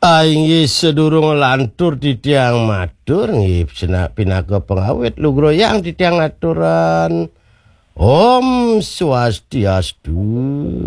Inggih sedurung lantur di tiang matur nggih pinaka pengawit lugroyang di tiang aturan. Om Swastiastu.